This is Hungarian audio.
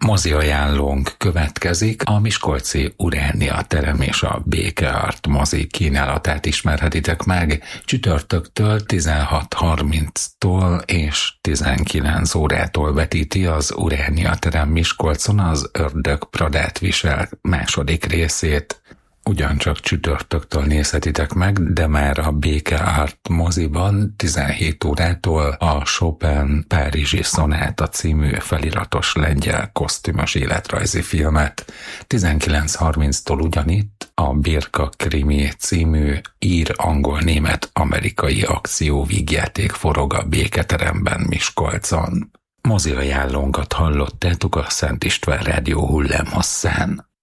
Mozi ajánlónk következik, a miskolci Uránia terem és a Béke Art mozi kínálatát ismerhetitek meg csütörtöktől 16:30-tól és 19 órától vetíti az Uránia terem Miskolcon az Ördög Pradát visel második részét. Ugyancsak csütörtöktől nézhetitek meg, de már a Béke Art moziban 17 órától a Chopin Párizsi Szonáta című feliratos lengyel kosztümös életrajzi filmet. 19:30-tól ugyanitt a Birka Krimi című ír-angol-német-amerikai akció-vígjáték forog a Béketeremben Miskolcon. Mozi ajánlónkat hallottátok a Szent István Rádió hullámhosszán.